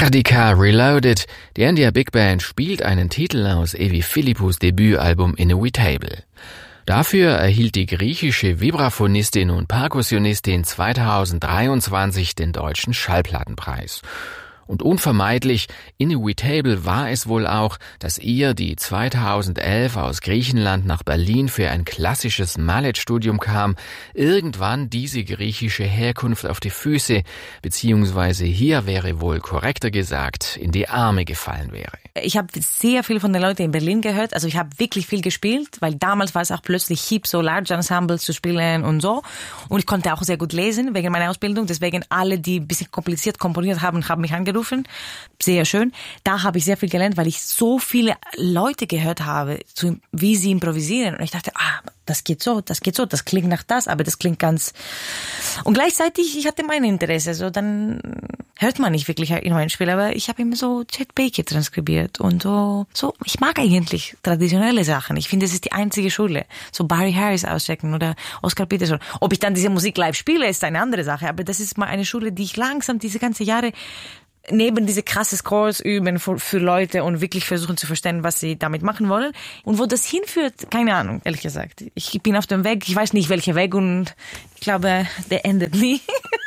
Gardica Reloaded, die India Big Band spielt einen Titel aus Evi Philippous Debütalbum Inevitable. Dafür erhielt die griechische Vibraphonistin und Perkussionistin 2023 den Deutschen Schallplattenpreis. Und unvermeidlich, Inevitable war es wohl auch, dass ihr, die 2011 aus Griechenland nach Berlin für ein klassisches Mallet-Studium kam, irgendwann diese griechische Herkunft auf die Füße, beziehungsweise hier wäre wohl korrekter gesagt, in die Arme gefallen wäre. Ich habe sehr viel von den Leuten in Berlin gehört, also ich habe wirklich viel gespielt, weil damals war es auch plötzlich hip, so Large Ensembles zu spielen und so. Und ich konnte auch sehr gut lesen wegen meiner Ausbildung, deswegen alle, die ein bisschen kompliziert komponiert haben, haben mich angerufen. Sehr schön. Da habe ich sehr viel gelernt, weil ich so viele Leute gehört habe, wie sie improvisieren. Und ich dachte, das geht so, das klingt nach das, aber das klingt ganz... Und gleichzeitig, ich hatte mein Interesse, so dann hört man nicht wirklich in meinem Spiel, aber ich habe immer so Chet Baker transkribiert und so. Ich mag eigentlich traditionelle Sachen. Ich finde, das ist die einzige Schule. So Barry Harris auschecken oder Oscar Peterson. Ob ich dann diese Musik live spiele, ist eine andere Sache, aber das ist mal eine Schule, die ich langsam diese ganze Jahre neben diese krasse Scores üben für Leute und wirklich versuchen zu verstehen, was sie damit machen wollen. Und wo das hinführt, keine Ahnung, ehrlich gesagt. Ich bin auf dem Weg, ich weiß nicht, welcher Weg und ich glaube, der endet nie.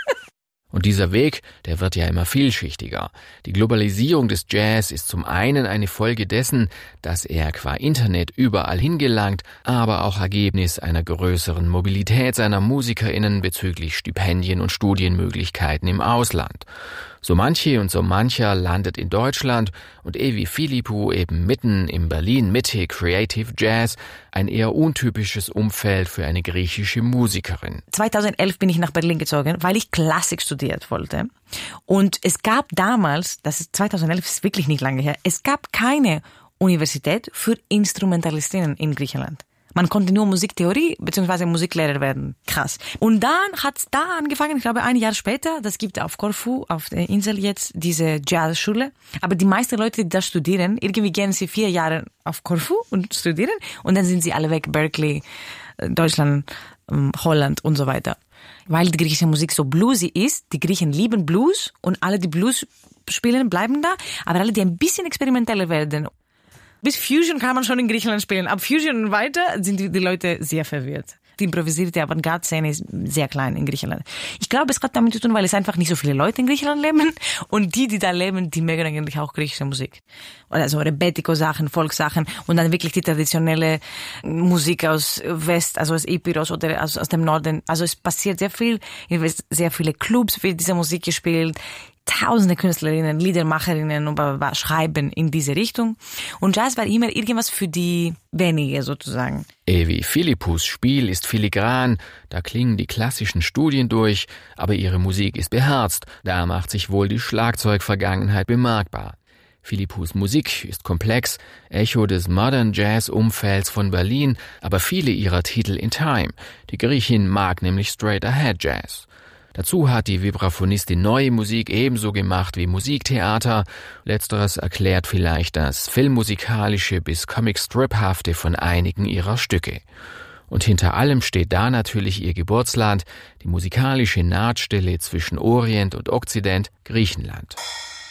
Und dieser Weg, der wird ja immer vielschichtiger. Die Globalisierung des Jazz ist zum einen eine Folge dessen, dass er qua Internet überall hingelangt, aber auch Ergebnis einer größeren Mobilität seiner MusikerInnen bezüglich Stipendien und Studienmöglichkeiten im Ausland. So manche und so mancher landet in Deutschland und Evi Philippou eben mitten im Berlin-Mitte Creative Jazz, ein eher untypisches Umfeld für eine griechische Musikerin. 2011 bin ich nach Berlin gezogen, weil ich Klassik studiert wollte. Und es gab damals, 2011 ist wirklich nicht lange her, es gab keine Universität für Instrumentalistinnen in Griechenland. Man konnte nur Musiktheorie bzw. Musiklehrer werden. Krass. Und dann hat's da angefangen, ich glaube ein Jahr später, das gibt auf Korfu, auf der Insel jetzt, diese Jazzschule. Aber die meisten Leute, die da studieren, irgendwie gehen sie 4 Jahre auf Korfu und studieren und dann sind sie alle weg, Berkeley, Deutschland, Holland und so weiter. Weil die griechische Musik so bluesy ist, die Griechen lieben Blues und alle, die Blues spielen, bleiben da, aber alle, die ein bisschen experimenteller werden. Bis Fusion kann man schon in Griechenland spielen. Ab Fusion und weiter sind die Leute sehr verwirrt. Die improvisierte Avantgarde-Szene ist sehr klein in Griechenland. Ich glaube, es hat damit zu tun, weil es einfach nicht so viele Leute in Griechenland leben. Und die da leben, die mögen eigentlich auch griechische Musik. Oder so Rebetiko-Sachen, Volkssachen. Und dann wirklich die traditionelle Musik aus West, also aus Epiros oder aus dem Norden. Also es passiert sehr viel. In West sehr viele Clubs wird diese Musik gespielt. Tausende Künstlerinnen, Liedermacherinnen und schreiben in diese Richtung. Und Jazz war immer irgendwas für die wenige sozusagen. Evi Philippous Spiel ist filigran, da klingen die klassischen Studien durch, aber ihre Musik ist beherzt, da macht sich wohl die Schlagzeugvergangenheit bemerkbar. Philippous Musik ist komplex, Echo des Modern Jazz-Umfelds von Berlin, aber viele ihrer Titel in Time. Die Griechin mag nämlich Straight Ahead Jazz. Dazu hat die Vibraphonistin neue Musik ebenso gemacht wie Musiktheater. Letzteres erklärt vielleicht das filmmusikalische bis Comic-Strip-hafte von einigen ihrer Stücke. Und hinter allem steht da natürlich ihr Geburtsland, die musikalische Nahtstelle zwischen Orient und Okzident, Griechenland.